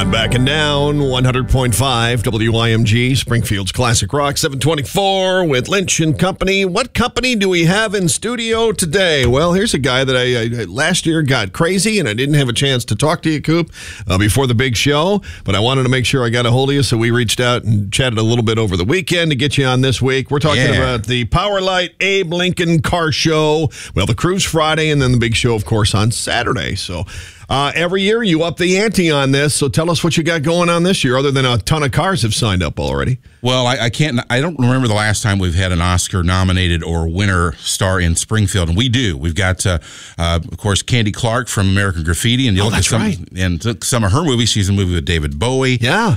Not backing down. 100.5 WIMG, Springfield's Classic Rock, 724 with Lynch and Company. What company do we have in studio today? Well, here's a guy that I last year got crazy, and I didn't have a chance to talk to you, Coop, before the big show, but I wanted to make sure I got a hold of you, so we reached out and chatted a little bit over the weekend to get you on this week. We're talking about the Power Light Abe Lincoln Car Show. Well, the cruise Friday, and then the big show, of course, on Saturday. So every year you up the ante on this, so tell us what you got going on this year, other than a ton of cars have signed up already. Well, I don't remember the last time we've had an Oscar-nominated or winner star in Springfield, and we do. We've got, of course, Candy Clark from American Graffiti, and you look at some of her movies. She's in a movie with David Bowie. Yeah.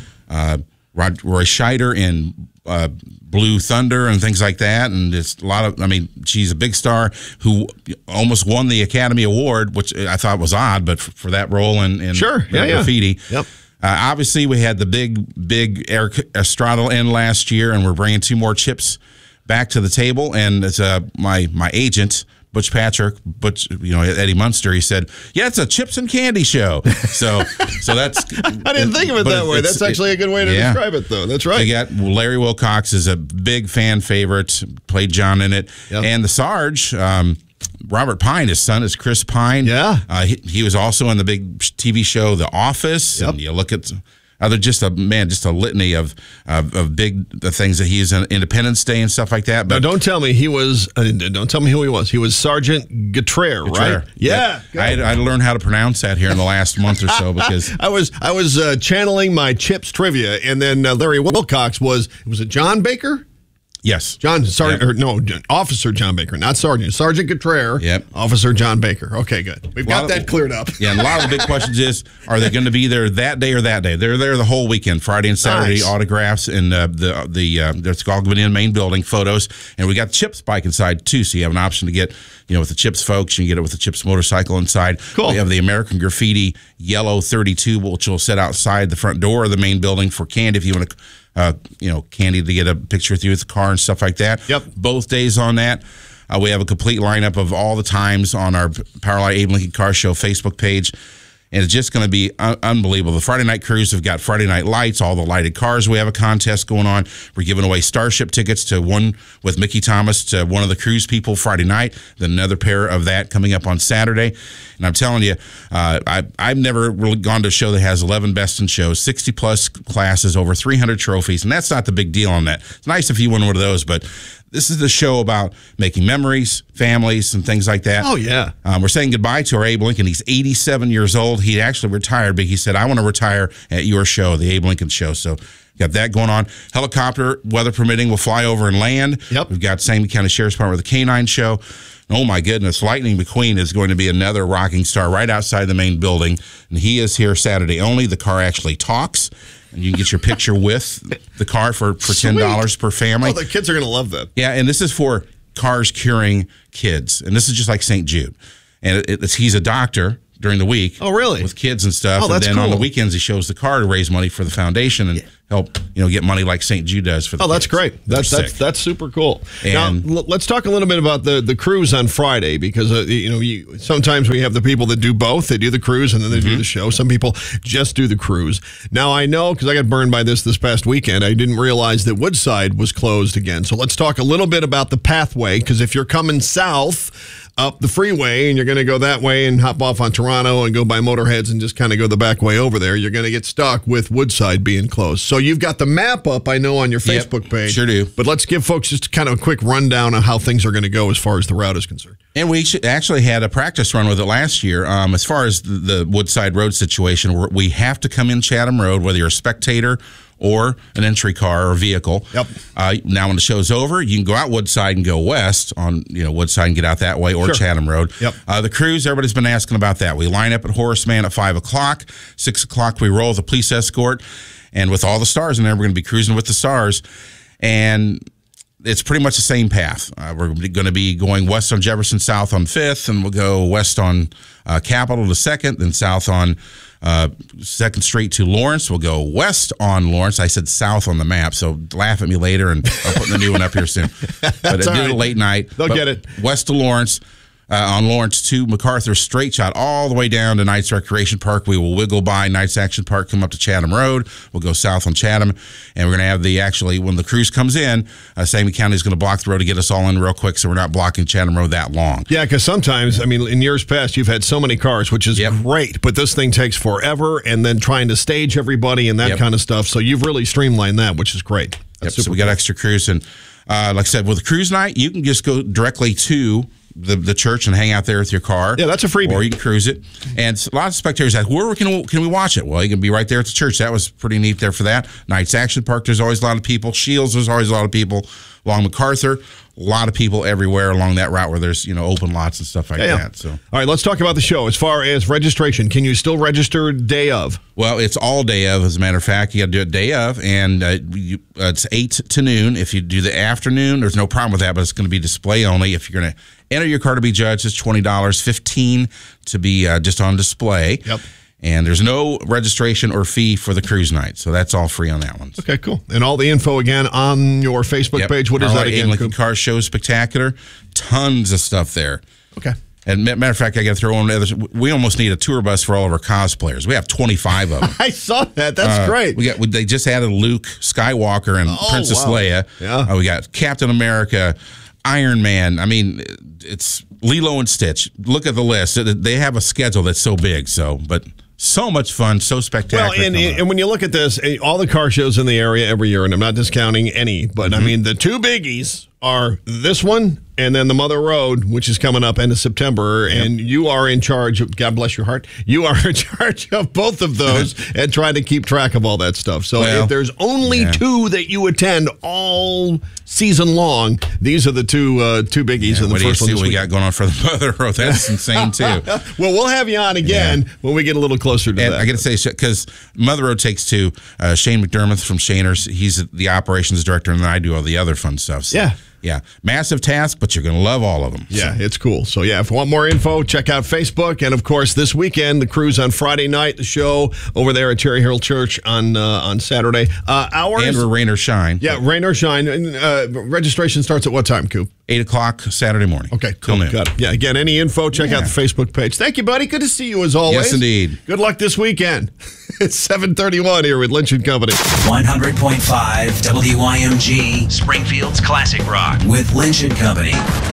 Roy Scheider in Blue Thunder and things like that, and it's a lot of. I mean, she's a big star who almost won the Academy Award, which I thought was odd, but for that role in Graffiti. Yep. Obviously, we had the big Eric Estrada in last year, and we're bringing two more chips back to the table. And it's my agent, Butch Patrick, Eddie Munster, he said, "Yeah, it's a chips and candy show." So that's. I didn't think of it that way. That's actually a good way to describe it, though. That's right. They got Larry Wilcox is a big fan favorite, played John in it, and the Sarge. Robert Pine, his son, is Chris Pine. Yeah. He was also in the big TV show The Office. Yep. And you look at just a litany of big things that he's in Independence Day and stuff like that. But now, don't tell me he was. Don't tell me who he was. He was Sergeant Gautreaux, right? Yeah. I had to learn how to pronounce that here in the last month or so because I was channeling my Chips trivia, and then Larry Wilcox was it John Baker? Yes. Officer John Baker, not Sergeant. Sergeant Gautreaux. Yep. Officer John Baker. Okay, good. We've got that cleared up. Yeah, and a lot of the big questions is, are they going to be there that day or that day? They're there the whole weekend, Friday and Saturday, nice. Autographs, and there's all going in main building, photos, and we got the Chips bike inside, too, so you have an option to get, with the Chips folks, you can get it with the Chips motorcycle inside. Cool. We have the American Graffiti Yellow 32, which will sit outside the front door of the main building for candy if you want to Candy to get a picture with you with the car and stuff like that. Yep. Both days on that. We have a complete lineup of all the times on our Power Light Abe Lincoln Car Show Facebook page. And it's just going to be unbelievable. The Friday Night Cruise have got Friday Night Lights, all the lighted cars. We have a contest going on. We're giving away Starship tickets to one with Mickey Thomas to one of the cruise people Friday night. Then another pair of that coming up on Saturday. And I'm telling you, I've never really gone to a show that has 11 best in shows, 60-plus classes, over 300 trophies. And that's not the big deal on that. It's nice if you win one of those, but this is the show about making memories, families, and things like that. Oh, yeah. We're saying goodbye to our Abe Lincoln. He's 87 years old. He actually retired, but he said, I want to retire at your show, the Abe Lincoln Show. So got that going on. Helicopter, weather permitting, will fly over and land. Yep. We've got Sangamon County Sheriff's Department with the Canine Show. Oh, my goodness. Lightning McQueen is going to be another rocking star right outside the main building. And he is here Saturday only. The car actually talks. And you can get your picture with the car for $10 per family. Oh, the kids are going to love that. Yeah, and this is for Cars Curing Kids. And this is just like St. Jude. And he's a doctor during the week. Oh, really? With kids and stuff. Oh, that's and then cool. on the weekends, he shows the car to raise money for the foundation and help get money like St. Jude does for the kids. That's great. That's super cool. And now, let's talk a little bit about the cruise on Friday, because sometimes we have the people that do both. They do the cruise and then they do the show. Some people just do the cruise. Now, I know, because I got burned by this past weekend, I didn't realize that Woodside was closed again. So let's talk a little bit about the pathway, because if you're coming south up the freeway and you're going to go that way and hop off on Toronto and go by Motorheads and just kind of go the back way over there, you're going to get stuck with Woodside being closed. So you've got the map up, I know, on your Facebook page. Sure do. But let's give folks just kind of a quick rundown on how things are going to go as far as the route is concerned. And we actually had a practice run with it last year. As far as the Woodside Road situation, we have to come in Chatham Road, whether you're a spectator or an entry car or vehicle. Yep. Now, when the show's over, you can go out Woodside and go west on Woodside and get out that way, or Chatham Road. Yep. The cruise, everybody's been asking about that. We line up at Horace Mann at 5 o'clock. 6 o'clock, we roll with a police escort. And with all the stars in there, we're going to be cruising with the stars. And it's pretty much the same path. We're going to be going west on Jefferson, south on 5th, and we'll go west on Capitol to 2nd, then south on 2nd Street to Lawrence. We'll go west on Lawrence. I said south on the map, so laugh at me later, and I'll put the new one up here soon. But I did it late night. They'll get it. West to Lawrence. on Lawrence to MacArthur, straight shot all the way down to Knights Recreation Park. We will wiggle by Knights Action Park, come up to Chatham Road. We'll go south on Chatham, and we're going to have when the cruise comes in, Sangamon County is going to block the road to get us all in real quick, so we're not blocking Chatham Road that long. Yeah, because sometimes, in years past, you've had so many cars, which is great, but this thing takes forever, and then trying to stage everybody and that kind of stuff. So you've really streamlined that, which is great. So we got extra crews, and like I said, with a cruise night, you can just go directly to the church and hang out there with your car. Yeah, that's a freebie. Or you can cruise it. And a lot of spectators ask, where can we watch it? Well, you can be right there at the church. That was pretty neat there for that. Knights Action Park, there's always a lot of people. Shields, there's always a lot of people. Along MacArthur, a lot of people everywhere along that route where there's open lots and stuff like that. So, all right, let's talk about the show. As far as registration, can you still register day of? Well, it's all day of. As a matter of fact, you got to do it day of, and it's 8 to noon. If you do the afternoon, there's no problem with that, but it's going to be display only. If you're going to enter your car to be judged, it's $20, $15 to be just on display. Yep. And there's no registration or fee for the cruise night, so that's all free on that one. Okay, cool. And all the info again on your Facebook page. What is that again? Lincoln Car Show Spectacular. Tons of stuff there. Okay. And matter of fact, I got to throw on others. We almost need a tour bus for all of our cosplayers. We have 25 of them. I saw that. That's great. They just added Luke Skywalker and Princess Leia. Yeah. We got Captain America, Iron Man. It's Lilo and Stitch. Look at the list. They have a schedule that's so big. But so much fun, so spectacular. Well, and when you look at this, all the car shows in the area every year, and I'm not discounting any, but the two biggies are this one and then the Mother Road, which is coming up end of September, and you are in charge of, God bless your heart, you are in charge of both of those and trying to keep track of all that stuff. So if there's only two that you attend all season long, these are the two biggies. And the first one what we got going on for the Mother Road? That's insane, too. Well, we'll have you on again when we get a little closer to that. I got to say, because Mother Road takes two, Shane McDermott from Shaner's, he's the operations director, and then I do all the other fun stuff. So. Yeah, massive task, but you're going to love all of them. Yeah, it's cool. So, if you want more info, check out Facebook. And, of course, this weekend, the cruise on Friday night, the show over there at Cherry Hill Church on Saturday. Hours. And we're rain or shine. Yeah, rain or shine. And, registration starts at what time, Coop? 8 o'clock Saturday morning. Okay, cool. Got it. Yeah, again, any info, check out the Facebook page. Thank you, buddy. Good to see you as always. Yes, indeed. Good luck this weekend. It's 7:31 here with Lynch & Company. 100.5 WYMG, Springfield's Classic Rock with Lynch & Company.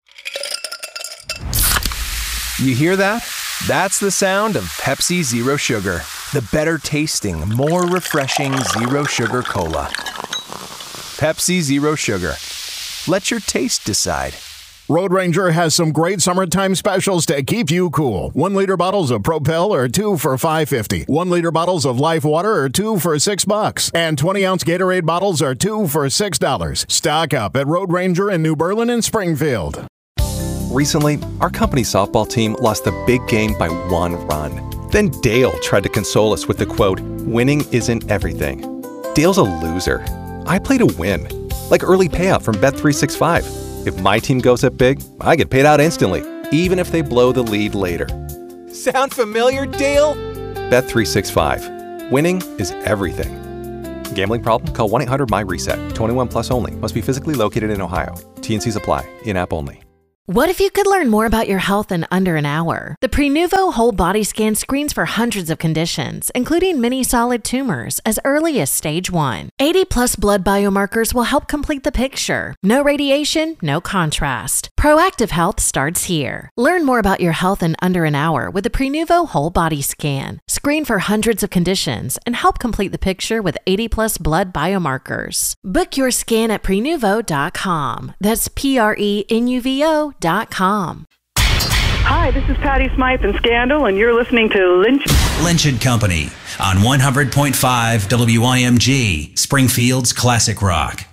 You hear that? That's the sound of Pepsi Zero Sugar. The better tasting, more refreshing Zero Sugar Cola. Pepsi Zero Sugar. Let your taste decide. Road Ranger has some great summertime specials to keep you cool. 1 liter bottles of Propel are 2 for $5.50. 1 liter bottles of Life Water are 2 for $6. And 20-ounce Gatorade bottles are 2 for $6. Stock up at Road Ranger in New Berlin and Springfield. Recently, our company softball team lost the big game by 1 run. Then Dale tried to console us with the quote, "Winning isn't everything." Dale's a loser. I play to win. Like early payout from Bet365. If my team goes up big, I get paid out instantly, even if they blow the lead later. Sound familiar, Dale? Bet365. Winning is everything. Gambling problem? Call 1-800-MY-RESET. 21 plus only. Must be physically located in Ohio. T&Cs apply. In-app only. What if you could learn more about your health in under an hour? The Prenuvo Whole Body Scan screens for hundreds of conditions, including many solid tumors, as early as stage 1. 80-plus blood biomarkers will help complete the picture. No radiation, no contrast. Proactive health starts here. Learn more about your health in under an hour with the Prenuvo Whole Body Scan. Screen for hundreds of conditions and help complete the picture with 80-plus blood biomarkers. Book your scan at Prenuvo.com. That's Prenuvo.com. Hi, this is Patty Smythe and Scandal, and you're listening to Lynch & Company on 100.5 WYMG, Springfield's Classic Rock.